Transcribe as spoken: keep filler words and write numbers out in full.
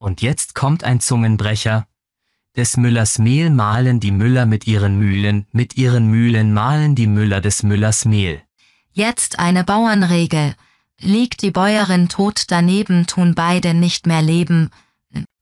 Und jetzt kommt ein Zungenbrecher. Des Müllers Mehl mahlen die Müller mit ihren Mühlen, mit ihren Mühlen mahlen die Müller des Müllers Mehl. Jetzt eine Bauernregel. Liegt die Bäuerin tot daneben, tun beide nicht mehr leben.